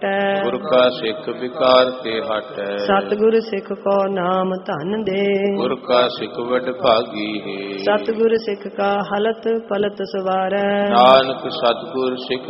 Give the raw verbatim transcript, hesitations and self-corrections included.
ਗੁਰ ਕਾ ਸਿੱਖ ਵਿਕਾਰ ਤੇ ਹਟੈ। ਸਤਿਗੁਰ ਸਿੱਖ ਕੋ ਨਾਮ ਧਨ ਦੇ। ਗੁਰ ਕਾ ਸਿੱਖ ਵਡ ਭਾਗੀ ਹੈ। ਸਤਿਗੁਰ ਸਿੱਖ ਕਾ ਹਲਤ ਪਲਤ ਸਵਾਰੈ। ਨਾਨਕ ਸਤਿਗੁਰ ਸਿੱਖ